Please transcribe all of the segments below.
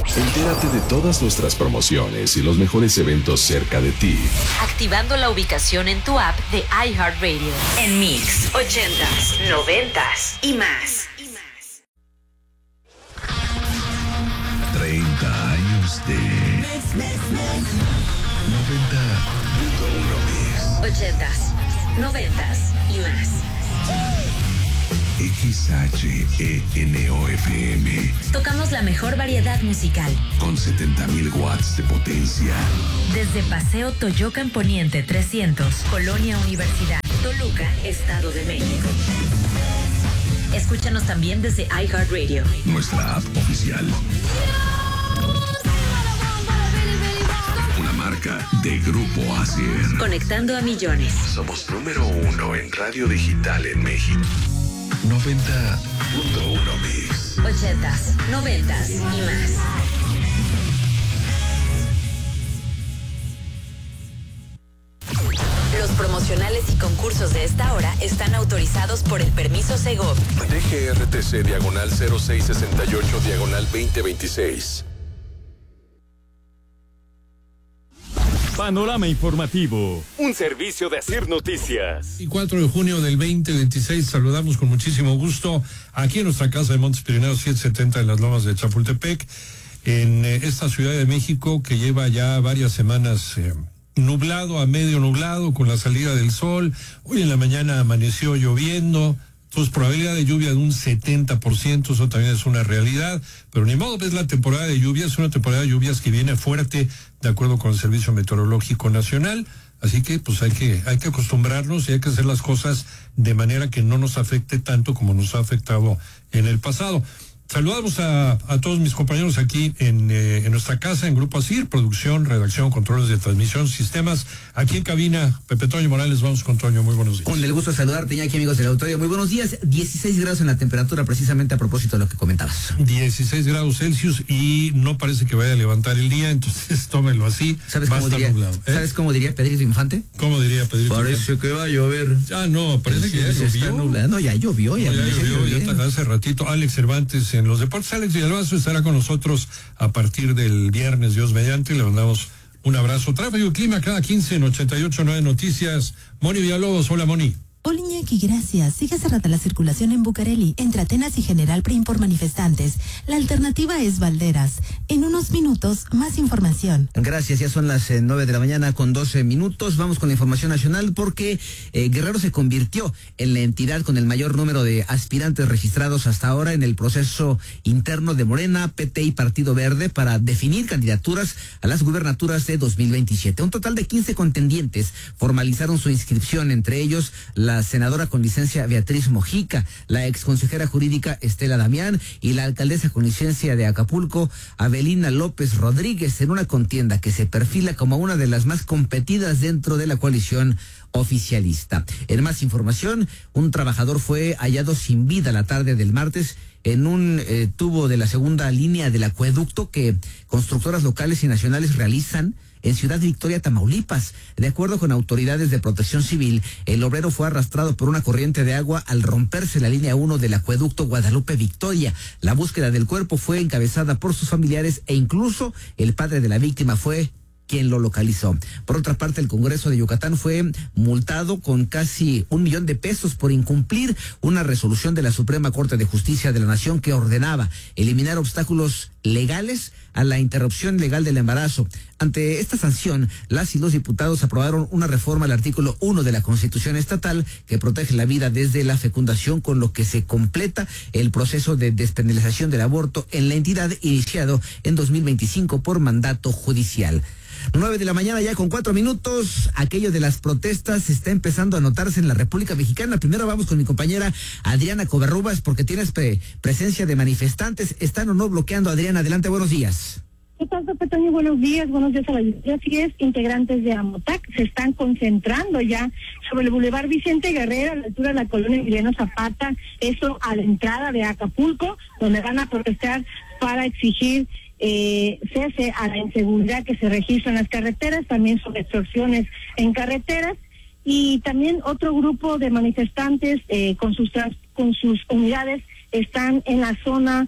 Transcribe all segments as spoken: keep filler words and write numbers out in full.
Entérate de todas nuestras promociones y los mejores eventos cerca de ti, activando la ubicación en tu app de iHeartRadio. En Mix, ochentas, noventas y más. treinta años de noventa punto uno Mix. ochentas, noventas y más. X H E N O F M. Tocamos la mejor variedad musical. Con setenta mil watts de potencia. Desde Paseo Toyocan Poniente trescientos, Colonia Universidad, Toluca, Estado de México. Escúchanos también desde iHeartRadio. Nuestra app oficial. Una marca de Grupo Asier. Conectando a millones. Somos número uno en radio digital en México. noventa punto uno Mix. ochentas, noventas y más. Los promocionales y concursos de esta hora están autorizados por el permiso Segov. D G R T C diagonal cero seis sesenta y ocho diagonal veinte veintiséis. Panorama informativo, un servicio de Asir Noticias. Y cuatro de junio del veinte veintiséis saludamos con muchísimo gusto aquí en nuestra casa de Montes Pirineos setecientos setenta en las Lomas de Chapultepec, en eh, esta Ciudad de México que lleva ya varias semanas eh, nublado a medio nublado con la salida del sol. Hoy en la mañana amaneció lloviendo. Entonces, probabilidad de lluvia de un setenta por ciento, eso también es una realidad, pero ni modo, es la temporada de lluvias, es una temporada de lluvias que viene fuerte, de acuerdo con el Servicio Meteorológico Nacional, así que pues hay que, hay que acostumbrarnos y hay que hacer las cosas de manera que no nos afecte tanto como nos ha afectado en el pasado. Saludamos a, a todos mis compañeros aquí en, eh, en nuestra casa, en Grupo Asir, producción, redacción, controles de transmisión, sistemas. Aquí en cabina, Pepe Toño Morales, vamos con Toño, muy buenos días. Con el gusto de saludarte, ya aquí amigos del auditorio, muy buenos días. dieciséis grados en la temperatura, precisamente a propósito de lo que comentabas. dieciséis grados Celsius y no parece que vaya a levantar el día, entonces tómelo así. ¿Sabes cómo diría, nublado, ¿eh? ¿Sabes cómo diría Pedrito Infante? ¿Cómo diría Pedrito Parece Infante? que va a llover. Ah, no, parece sí, que ya llovió. No, ya llovió, ya, no, ya llovió. Ya está hace ratito. Alex Cervantes en los deportes. Alex Villalbazo estará con nosotros a partir del viernes, Dios mediante. Le mandamos un abrazo. Tráfico y clima cada quince en ochenta y ocho punto nueve Noticias. Moni Villalobos, hola Moni. Hola Iñaki, gracias. Sigue cerrada la circulación en Bucareli, entre Atenas y General Prim por manifestantes. La alternativa es Valderas. En unos minutos, más información. Gracias, ya son las eh, nueve de la mañana con doce minutos. Vamos con la información nacional porque eh, Guerrero se convirtió en la entidad con el mayor número de aspirantes registrados hasta ahora en el proceso interno de Morena, P T y Partido Verde para definir candidaturas a las gubernaturas de dos mil veintisiete. Un total de quince contendientes formalizaron su inscripción, entre ellos la la senadora con licencia Beatriz Mojica, la exconsejera jurídica Estela Damián y la alcaldesa con licencia de Acapulco, Abelina López Rodríguez, en una contienda que se perfila como una de las más competidas dentro de la coalición oficialista. En más información, un trabajador fue hallado sin vida la tarde del martes en un eh, tubo de la segunda línea del acueducto que constructoras locales y nacionales realizan en Ciudad Victoria, Tamaulipas. De acuerdo con autoridades de protección civil, el obrero fue arrastrado por una corriente de agua al romperse la línea uno del acueducto Guadalupe Victoria. La búsqueda del cuerpo fue encabezada por sus familiares e incluso el padre de la víctima fue quien lo localizó. Por otra parte, el Congreso de Yucatán fue multado con casi un millón de pesos por incumplir una resolución de la Suprema Corte de Justicia de la Nación que ordenaba eliminar obstáculos legales a la interrupción legal del embarazo. Ante esta sanción, las y los diputados aprobaron una reforma al artículo uno de la Constitución Estatal que protege la vida desde la fecundación, con lo que se completa el proceso de despenalización del aborto en la entidad iniciado en dos mil veinticinco por mandato judicial. Nueve de la mañana ya con cuatro minutos. Aquello de las protestas está empezando a notarse en la República Mexicana. Primero vamos con mi compañera Adriana Covarrubias porque tienes pre presencia de manifestantes. ¿Están o no bloqueando? Adriana, adelante, buenos días. ¿Qué tal, Pepe Toño? Buenos días, buenos días a la audiencia. Así es, integrantes de AMOTAC se están concentrando ya sobre el Boulevard Vicente Guerrero, a la altura de la colonia Emiliano Zapata, eso a la entrada de Acapulco, donde van a protestar para exigir Eh, cese a la inseguridad que se registra en las carreteras, también sobre extorsiones en carreteras, y también otro grupo de manifestantes eh, con sus trans, con sus unidades están en la zona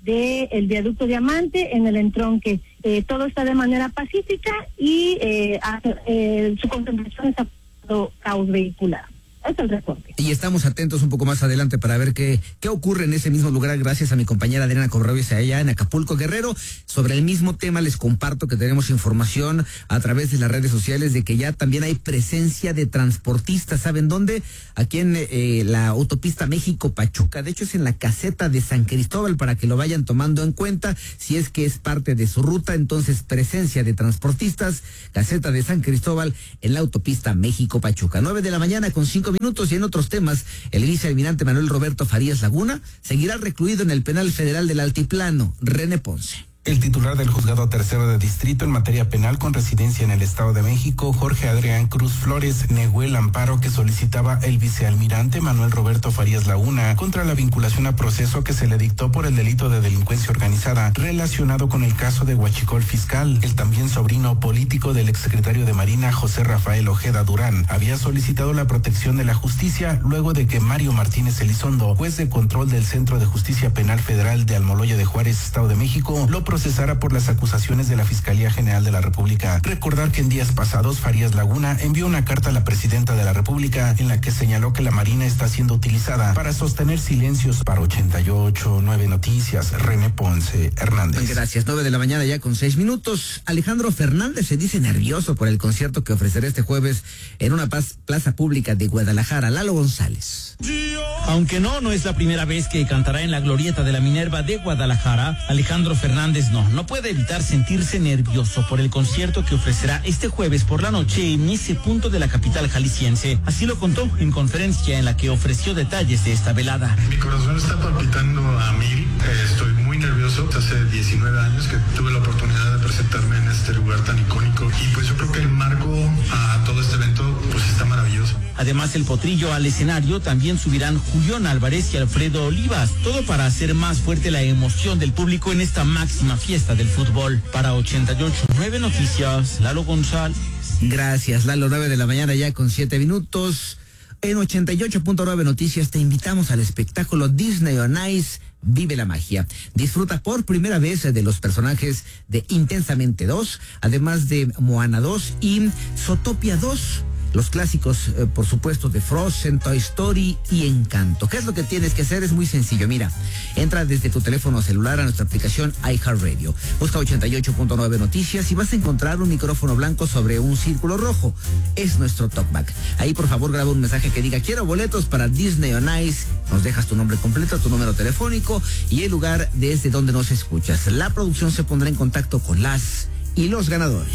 del viaducto Diamante en el entronque. Eh, todo está de manera pacífica y eh, hace, eh, su concentración está por caos vehicular. Es el reporte. Y estamos atentos un poco más adelante para ver qué, qué ocurre en ese mismo lugar, gracias a mi compañera Adriana Covarrubias allá en Acapulco, Guerrero. Sobre el mismo tema les comparto que tenemos información a través de las redes sociales de que ya también hay presencia de transportistas. ¿Saben dónde? Aquí en eh, la autopista México-Pachuca. De hecho es en la caseta de San Cristóbal, para que lo vayan tomando en cuenta si es que es parte de su ruta. Entonces, presencia de transportistas, caseta de San Cristóbal en la autopista México-Pachuca. Nueve de la mañana con cinco minutos. Y en otros temas, el vicealmirante Manuel Roberto Farías Laguna seguirá recluido en el penal federal del Altiplano. René Ponce. El titular del Juzgado Tercero de Distrito en materia penal con residencia en el Estado de México, Jorge Adrián Cruz Flores, negó el amparo que solicitaba el vicealmirante Manuel Roberto Farías Laguna contra la vinculación a proceso que se le dictó por el delito de delincuencia organizada relacionado con el caso de Huachicol Fiscal. El también sobrino político del exsecretario de Marina, José Rafael Ojeda Durán, había solicitado la protección de la justicia luego de que Mario Martínez Elizondo, juez de control del Centro de Justicia Penal Federal de Almoloya de Juárez, Estado de México, lo procesara por las acusaciones de la Fiscalía General de la República. Recordar que en días pasados Farías Laguna envió una carta a la presidenta de la República en la que señaló que la Marina está siendo utilizada para sostener silencios. Para ochenta y ocho, nueve Noticias, René Ponce Hernández. Gracias, nueve de la mañana ya con seis minutos. Alejandro Fernández se dice nervioso por el concierto que ofrecerá este jueves en una plaza pública de Guadalajara. Lalo González. Aunque no, no es la primera vez que cantará en la glorieta de la Minerva de Guadalajara, Alejandro Fernández no, no puede evitar sentirse nervioso por el concierto que ofrecerá este jueves por la noche en ese punto de la capital jalisciense. Así lo contó en conferencia en la que ofreció detalles de esta velada. Mi corazón está palpitando a mil, eh, estoy muy nervioso. Hace diecinueve años que tuve la oportunidad de presentarme en este lugar tan icónico y pues yo creo que el marco a todo este evento pues está maravilloso. Además, el potrillo al escenario también subirán Julián Álvarez y Alfredo Olivas, todo para hacer más fuerte la emoción del público en esta máxima fiesta del fútbol. Para ochenta y ocho, nueve Noticias, Lalo González. Gracias, Lalo, nueve de la mañana ya con siete minutos. En ochenta y ocho punto nueve Noticias te invitamos al espectáculo Disney on Ice. Vive la magia. Disfruta por primera vez de los personajes de Intensamente dos, además de Moana dos y Zootopia dos. Los clásicos, eh, por supuesto, de Frozen, Toy Story y Encanto. ¿Qué es lo que tienes que hacer? Es muy sencillo. Mira, entra desde tu teléfono celular a nuestra aplicación iHeartRadio. Busca ochenta y ocho punto nueve Noticias y vas a encontrar un micrófono blanco sobre un círculo rojo. Es nuestro talkback. Ahí, por favor, graba un mensaje que diga: quiero boletos para Disney on Ice. Nos dejas tu nombre completo, tu número telefónico y el lugar desde donde nos escuchas. La producción se pondrá en contacto con las y los ganadores.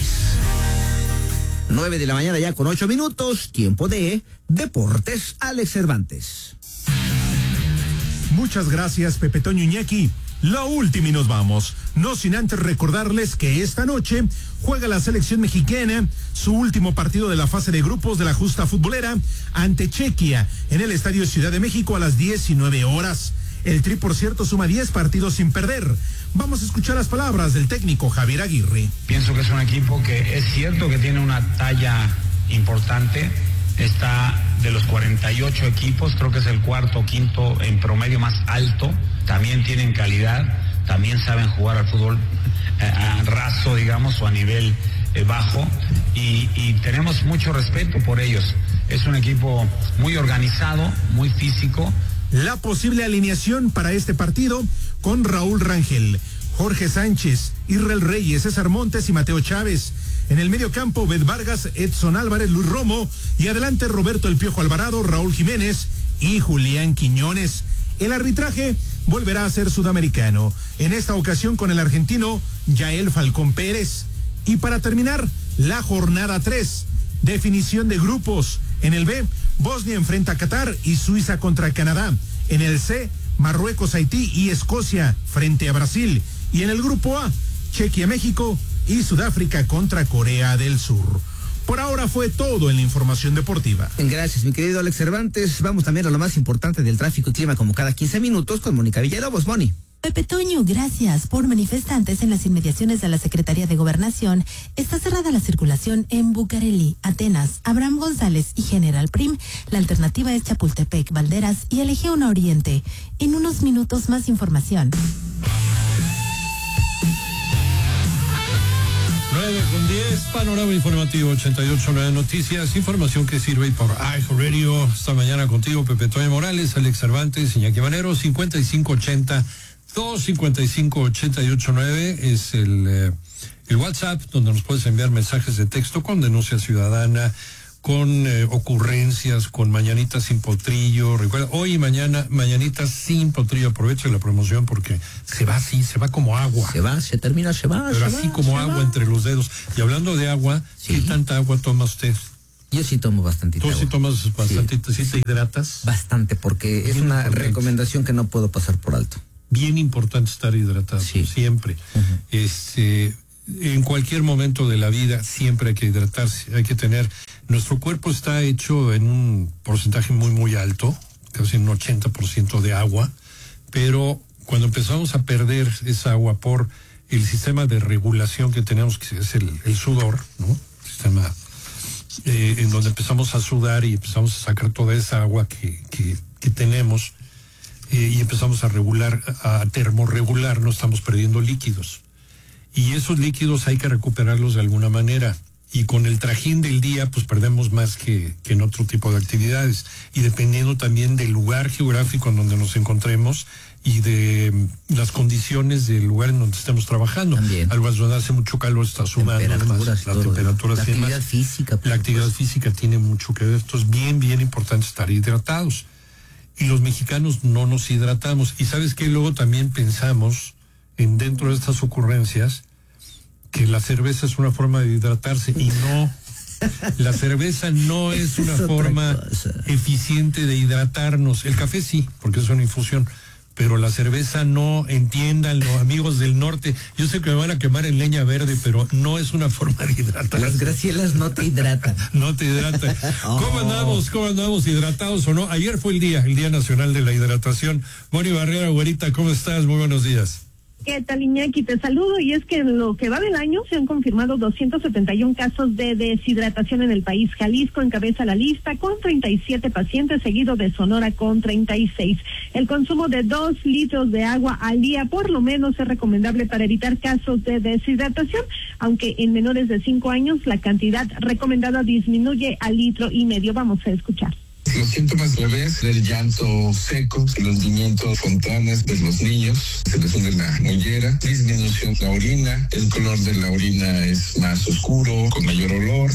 nueve de la mañana ya con ocho minutos, tiempo de Deportes. Alex Cervantes. Muchas gracias, Pepe Toño Iñaki. La última y nos vamos. No sin antes recordarles que esta noche juega la selección mexicana su último partido de la fase de grupos de la justa futbolera ante Chequia en el Estadio Ciudad de México a las diecinueve horas. El Tri, por cierto, suma diez partidos sin perder. Vamos a escuchar las palabras del técnico Javier Aguirre. Pienso que es un equipo que es cierto que tiene una talla importante. Está de los cuarenta y ocho equipos, creo que es el cuarto o quinto en promedio más alto. También tienen calidad, también saben jugar al fútbol eh, a raso, digamos, o a nivel eh, bajo. Y, y tenemos mucho respeto por ellos. Es un equipo muy organizado, muy físico. La posible alineación para este partido con Raúl Rangel, Jorge Sánchez, Israel Reyes, César Montes y Mateo Chávez. En el medio campo, Bet Vargas, Edson Álvarez, Luis Romo y adelante Roberto El Piojo Alvarado, Raúl Jiménez y Julián Quiñones. El arbitraje volverá a ser sudamericano, en esta ocasión con el argentino Yael Falcón Pérez. Y para terminar, la jornada tres, definición de grupos. En el B, Bosnia enfrenta a Qatar y Suiza contra Canadá. En el C, Marruecos, Haití y Escocia frente a Brasil. Y en el grupo A, Chequia, México y Sudáfrica contra Corea del Sur. Por ahora fue todo en la información deportiva. Gracias, mi querido Alex Cervantes. Vamos también a lo más importante del tráfico y clima como cada quince minutos con Mónica Villalobos. Moni. Pepe Toño, gracias. Por manifestantes en las inmediaciones de la Secretaría de Gobernación, está cerrada la circulación en Bucareli, Atenas, Abraham González y General Prim. La alternativa es Chapultepec, Valderas y el Eje uno Oriente. En unos minutos más información. Es Panorama Informativo ochenta y ocho punto nueve Noticias, información que sirve por iHeartRadio. Esta mañana contigo, Pepe Toño Morales, Alex Cervantes, Iñaki Manero. Cincuenta y cinco ochenta, dos cincuenta y cinco ochenta y ocho nueve es el, eh, el WhatsApp, donde nos puedes enviar mensajes de texto con denuncia ciudadana, con eh, ocurrencias, con mañanitas sin potrillo. Recuerda, hoy y mañana, mañanitas sin potrillo. Aprovecha la promoción porque se va así, se va como agua. Se va, se termina, se va. Pero se así va, como se agua va. entre los dedos. Y hablando de agua, Sí. ¿qué tanta agua toma usted? Yo sí tomo bastantita Tú agua. sí tomas bastantita, sí, ¿sí te hidratas? Bastante, porque es Bien una importante. recomendación que no puedo pasar por alto. Bien importante estar hidratado, Sí. siempre. Uh-huh. Este, en cualquier momento de la vida siempre hay que hidratarse, hay que tener. Nuestro cuerpo está hecho en un porcentaje muy muy alto, casi un ochenta por ciento de agua, pero cuando empezamos a perder esa agua por el sistema de regulación que tenemos, que es el, el sudor, ¿no? Sistema eh, en donde empezamos a sudar y empezamos a sacar toda esa agua que, que, que tenemos eh, y empezamos a regular, a termorregular, no estamos perdiendo líquidos. Y esos líquidos hay que recuperarlos de alguna manera. Y con el trajín del día, pues perdemos más que, que en otro tipo de actividades. Y dependiendo también del lugar geográfico en donde nos encontremos y de las condiciones del lugar en donde estemos trabajando. También. Algo donde hace mucho calor está sumando además, la temperatura. La actividad más, física. La actividad pues. física tiene mucho que ver. Esto es bien, bien importante estar hidratados. Y los mexicanos no nos hidratamos. Y ¿sabes qué? Luego también pensamos en dentro de estas ocurrencias que la cerveza es una forma de hidratarse y no, la cerveza no es una es forma eficiente de hidratarnos. El café sí, porque es una infusión, pero la cerveza no, entiéndanlo, amigos del norte. Yo sé que me van a quemar en leña verde, pero no es una forma de hidratar. Las Gracielas no te hidratan. No te hidratan. Oh. ¿Cómo andamos? ¿Cómo andamos? ¿Hidratados o no? Ayer fue el día, el Día Nacional de la Hidratación. Moni Barrera, güerita, ¿cómo estás? Muy buenos días. ¿Qué tal, Iñaki? Te saludo, y es que en lo que va del año se han confirmado doscientos setenta y uno casos de deshidratación en el país. Jalisco encabeza la lista con treinta y siete pacientes, seguido de Sonora con treinta y seis. El consumo de dos litros de agua al día por lo menos es recomendable para evitar casos de deshidratación, aunque en menores de cinco años la cantidad recomendada disminuye a litro y medio. Vamos a escuchar. Los síntomas leves, el llanto seco, el hundimiento espontáneo de los niños, se les hunde la mollera, disminución de la orina, el color de la orina es más oscuro, con mayor olor.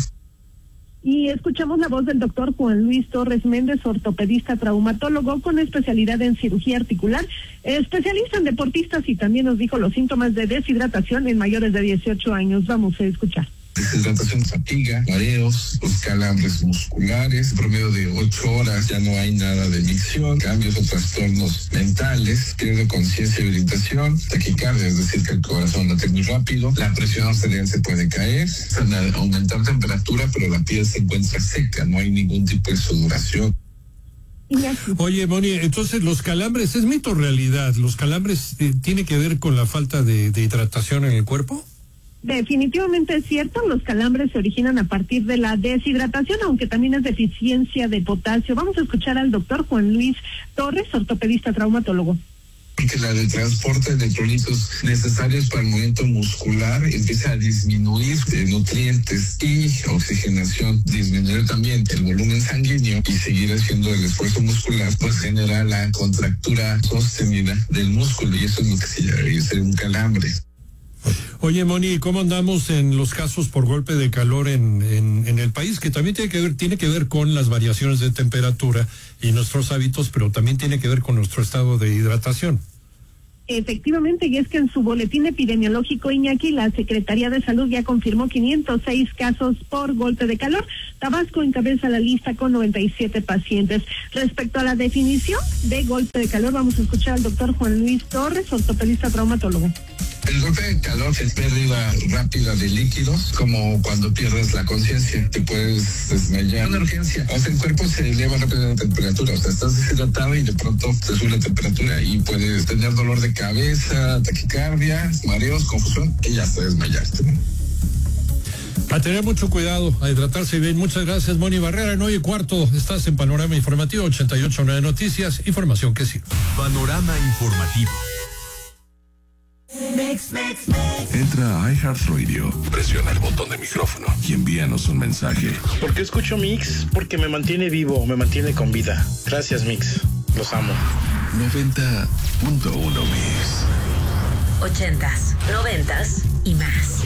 Y escuchamos la voz del doctor Juan Luis Torres Méndez, ortopedista traumatólogo con especialidad en cirugía articular, especialista en deportistas, y también nos dijo los síntomas de deshidratación en mayores de dieciocho años. Vamos a escuchar. Deshidratación, fatiga, mareos, los calambres musculares, promedio de ocho horas, ya no hay nada de micción, cambios o trastornos mentales, pierde de conciencia y orientación, taquicardia, es decir, que el corazón late muy rápido, la presión arterial se puede caer, aumentar temperatura, pero la piel se encuentra seca, no hay ningún tipo de sudoración. Oye, Moni, entonces los calambres, ¿es mito o realidad? ¿Los calambres eh, tiene que ver con la falta de, de hidratación en el cuerpo? Definitivamente es cierto, los calambres se originan a partir de la deshidratación, aunque también es deficiencia de potasio. Vamos a escuchar al doctor Juan Luis Torres, ortopedista traumatólogo. Que la del transporte de electrolitos necesarios para el movimiento muscular empieza a disminuir de nutrientes y oxigenación, disminuir también el volumen sanguíneo y seguir haciendo el esfuerzo muscular, pues genera la contractura sostenida del músculo, y eso es lo que se llama ser un calambre. Oye, Moni, ¿cómo andamos en los casos por golpe de calor en, en, en el país? Que también tiene que ver, tiene que ver con las variaciones de temperatura y nuestros hábitos, pero también tiene que ver con nuestro estado de hidratación. Efectivamente, y es que en su boletín epidemiológico, Iñaki, la Secretaría de Salud ya confirmó quinientos seis casos por golpe de calor. Tabasco encabeza la lista con noventa y siete pacientes. Respecto a la definición de golpe de calor, vamos a escuchar al doctor Juan Luis Torres, ortopedista traumatólogo. El golpe de calor es pérdida rápida de líquidos, como cuando pierdes la conciencia, te puedes desmayar. Una urgencia, o sea, el cuerpo se eleva rápido la temperatura, o sea, estás deshidratado y de pronto te sube la temperatura y puedes tener dolor de cabeza, taquicardia, mareos, confusión y hasta desmayarte. A tener mucho cuidado, a hidratarse bien. Muchas gracias, Moni Barrera. En hoy y cuarto estás en Panorama Informativo ochenta y ocho punto nueve Noticias, información que sirve. Panorama Informativo. Mix, mix. Entra a iHeartRadio, presiona el botón de micrófono y envíanos un mensaje. ¿Por qué escucho Mix? Porque me mantiene vivo, me mantiene con vida. Gracias, Mix. Los amo. noventa punto uno Mix. Ochentas, noventas y más.